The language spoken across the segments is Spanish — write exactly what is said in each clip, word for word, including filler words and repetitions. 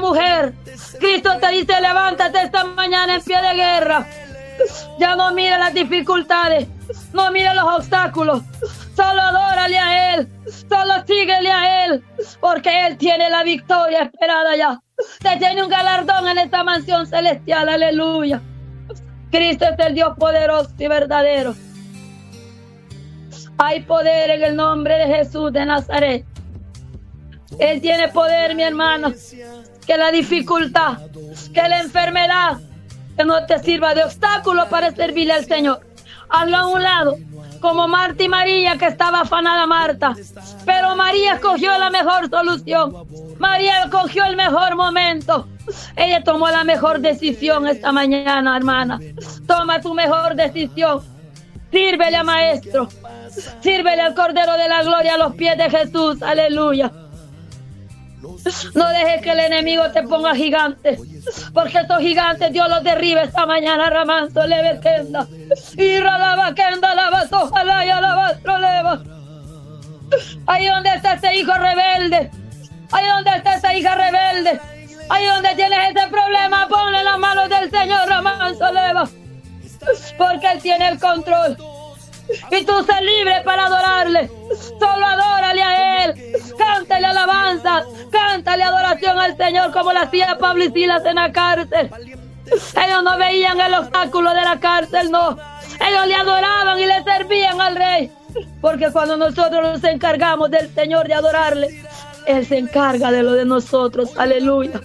mujer. Cristo te dice, levántate esta mañana en pie de guerra. Ya no mire las dificultades, no mire los obstáculos. Solo adórale a Él, solo síguele a Él, porque Él tiene la victoria esperada ya. Te tiene un galardón en esta mansión celestial, aleluya. Cristo es el Dios poderoso y verdadero. Hay poder en el nombre de Jesús de Nazaret. Él tiene poder, mi hermano. Que la dificultad, que la enfermedad, que no te sirva de obstáculo para servirle al Señor. Hazlo a un lado, como Marta y María, que estaba afanada Marta. Pero María escogió la mejor solución. María escogió el mejor momento. Ella tomó la mejor decisión esta mañana, hermana. Toma tu mejor decisión. Sírvele al Maestro. Sírvele al Cordero de la Gloria a los pies de Jesús. Aleluya. No dejes que el enemigo te ponga gigante, porque estos gigantes Dios los derribe esta mañana. Ramanzo leve kenda y ralaba kenda lava ojalá y alabastro leva. Ahí donde está ese hijo rebelde, ahí donde está esa hija rebelde, ahí donde tienes ese problema, ponle en las manos del Señor. Ramanzo leva, porque Él tiene el control. Y tú sé libre para adorarle. Solo adórale a Él. Cántale alabanza. Cántale adoración al Señor, como lo hacía Pablo y Silas en la cárcel. Ellos no veían el obstáculo de la cárcel, no. Ellos le adoraban y le servían al Rey. Porque cuando nosotros nos encargamos del Señor de adorarle, Él se encarga de lo de nosotros. Aleluya.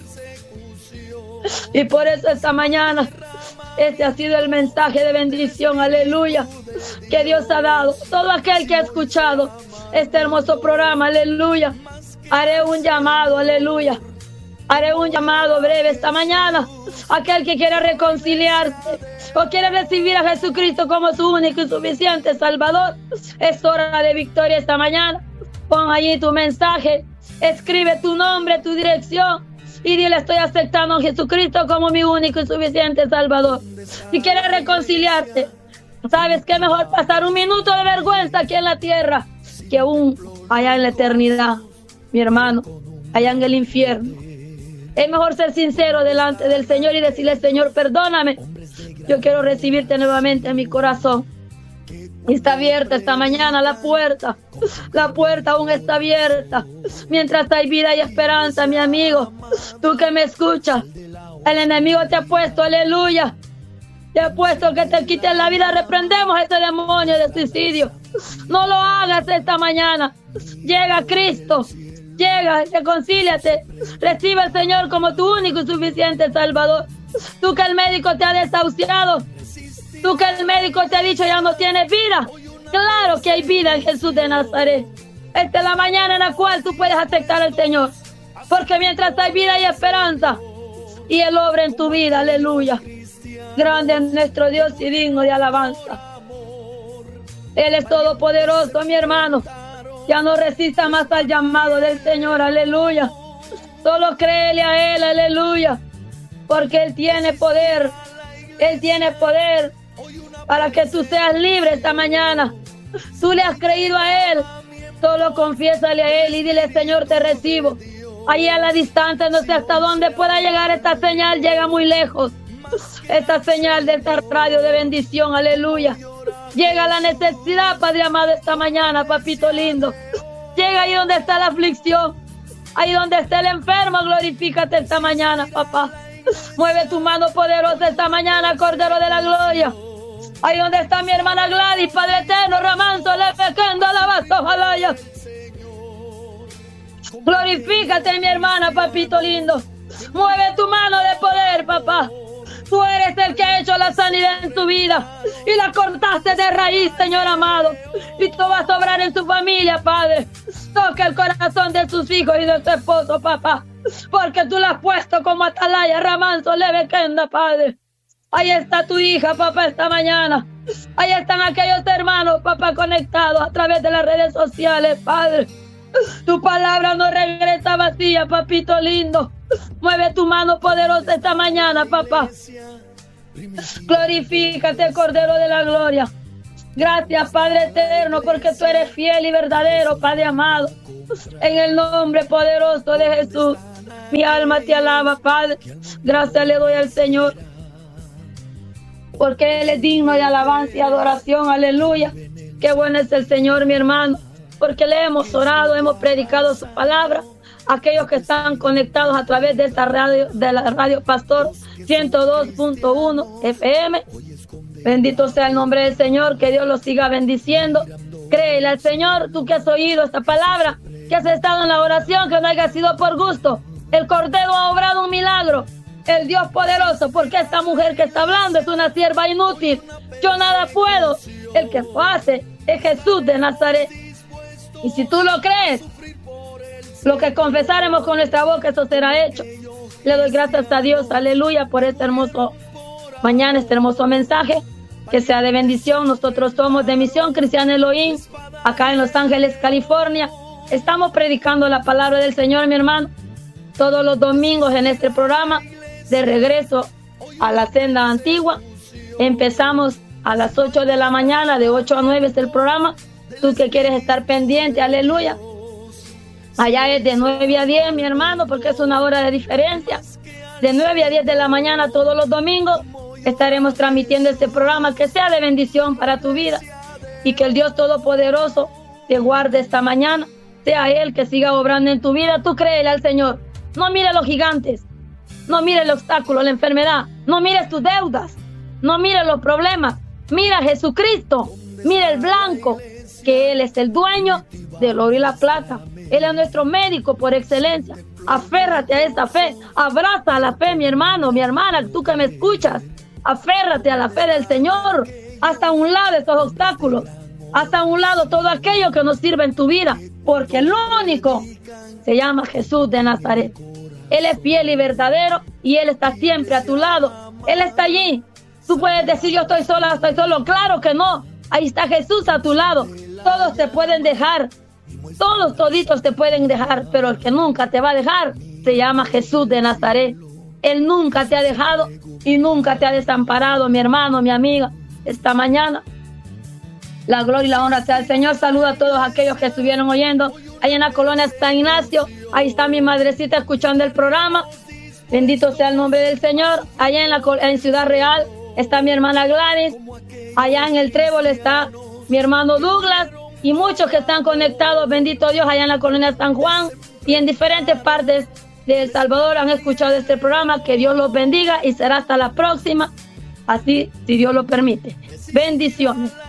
Y por eso esta mañana este ha sido el mensaje de bendición, aleluya, que Dios ha dado. Todo aquel que ha escuchado este hermoso programa, aleluya, haré un llamado, aleluya. Haré un llamado breve esta mañana. Aquel que quiera reconciliarse o quiere recibir a Jesucristo como su único y suficiente Salvador, es hora de victoria esta mañana. Pon allí tu mensaje, escribe tu nombre, tu dirección, y dile, estoy aceptando a Jesucristo como mi único y suficiente Salvador. Si quieres reconciliarte, ¿sabes qué? Mejor pasar un minuto de vergüenza aquí en la tierra que un allá en la eternidad, mi hermano, allá en el infierno. Es mejor ser sincero delante del Señor y decirle, Señor, perdóname. Yo quiero recibirte nuevamente en mi corazón. Está abierta esta mañana la puerta. La puerta aún está abierta. Mientras hay vida y esperanza, mi amigo. Tú que me escuchas. El enemigo te ha puesto, aleluya. Te ha puesto que te quiten la vida. Reprendemos ese demonio de suicidio. No lo hagas esta mañana. Llega Cristo. Llega, reconcíliate. Recibe al Señor como tu único y suficiente Salvador. Tú que el médico te ha desahuciado. Tú que el médico te ha dicho ya no tienes vida. Claro que hay vida en Jesús de Nazaret. Esta es la mañana en la cual tú puedes aceptar al Señor. Porque mientras hay vida y esperanza, y Él obra en tu vida, aleluya. Grande es nuestro Dios y digno de alabanza. Él es todopoderoso, mi hermano. Ya no resista más al llamado del Señor, aleluya. Solo créele a Él, aleluya. Porque Él tiene poder. Él tiene poder para que tú seas libre esta mañana. Tú le has creído a Él. Solo confiésale a Él y dile, Señor, te recibo. Ahí a la distancia, no sé hasta dónde pueda llegar esta señal, llega muy lejos. Esta señal de esta radio de bendición, aleluya. Llega la necesidad, Padre amado, esta mañana, papito lindo. Llega ahí donde está la aflicción. Ahí donde está el enfermo, glorifícate esta mañana, papá. Mueve tu mano poderosa esta mañana, Cordero de la Gloria. Ahí donde está mi hermana Gladys, Padre eterno, Ramanzo, le pequendo, alabazo, jalaya. Glorifícate, mi hermana, papito lindo. Mueve tu mano de poder, papá. Tú eres el que ha hecho la sanidad en su vida y la cortaste de raíz, Señor amado. Y tú vas a obrar en su familia, Padre. Toca el corazón de sus hijos y de su esposo, papá. Porque tú la has puesto como atalaya, Ramanzo, leve kenda, Padre. Ahí está tu hija, papá, esta mañana. Ahí están aquellos hermanos, papá, conectados a través de las redes sociales, Padre. Tu palabra no regresa vacía, papito lindo. Mueve tu mano poderosa esta mañana, papá. Glorifícate, Cordero de la Gloria. Gracias, Padre eterno, porque tú eres fiel y verdadero, Padre amado. En el nombre poderoso de Jesús. Mi alma te alaba, Padre. Gracias le doy al Señor, porque Él es digno de alabanza y adoración. Aleluya. Qué bueno es el Señor, mi hermano, porque le hemos orado, hemos predicado su palabra. Aquellos que están conectados a través de esta radio, de la radio Pastor ciento dos punto uno F M. Bendito sea el nombre del Señor, que Dios los siga bendiciendo. Créele al Señor, tú que has oído esta palabra, que has estado en la oración, que no haya sido por gusto. El Cordero ha obrado un milagro, el Dios poderoso, porque esta mujer que está hablando es una sierva inútil. Yo nada puedo, el que lo hace es Jesús de Nazaret. Y si tú lo crees, lo que confesaremos con nuestra boca, eso será hecho. Le doy gracias a Dios, aleluya, por este hermoso mañana, este hermoso mensaje, que sea de bendición. Nosotros somos de Misión Cristiana Elohim, acá en Los Ángeles, California. Estamos predicando la palabra del Señor, mi hermano, todos los domingos en este programa, de regreso a la senda antigua. Empezamos a las ocho de la mañana, de ocho a nueve es el programa. Tú que quieres estar pendiente, aleluya. Allá es de nueve a diez, mi hermano, porque es una hora de diferencia. De nueve a diez de la mañana todos los domingos estaremos transmitiendo este programa, que sea de bendición para tu vida, y que el Dios Todopoderoso te guarde esta mañana. Sea Él que siga obrando en tu vida. Tú créele al Señor. No mires los gigantes, no mires el obstáculo, la enfermedad, no mires tus deudas, no mires los problemas. Mira a Jesucristo, mira el blanco, que Él es el dueño del oro y la plata. Él es nuestro médico por excelencia. Aférrate a esa fe, abraza a la fe, mi hermano, mi hermana, tú que me escuchas. Aférrate a la fe del Señor. Hasta un lado esos obstáculos, hasta un lado todo aquello que nos sirve en tu vida, porque el único se llama Jesús de Nazaret. Él es fiel y verdadero, y Él está siempre a tu lado. Él está allí. Tú puedes decir, yo estoy sola, estoy solo. Claro que no. Ahí está Jesús a tu lado. Todos te pueden dejar, todos toditos te pueden dejar, pero el que nunca te va a dejar se llama Jesús de Nazaret. Él nunca te ha dejado y nunca te ha desamparado, mi hermano, mi amiga. Esta mañana, la gloria y la honra sea al Señor. Saluda a todos aquellos que estuvieron oyendo ahí en la colonia San Ignacio. Ahí está mi madrecita escuchando el programa. Bendito sea el nombre del Señor. Allá en, la, en Ciudad Real está mi hermana Gladys. Allá en el Trébol está mi hermano Douglas. Y muchos que están conectados, bendito Dios, allá en la colonia San Juan y en diferentes partes de El Salvador han escuchado este programa. Que Dios los bendiga y será hasta la próxima. Así, si Dios lo permite. Bendiciones.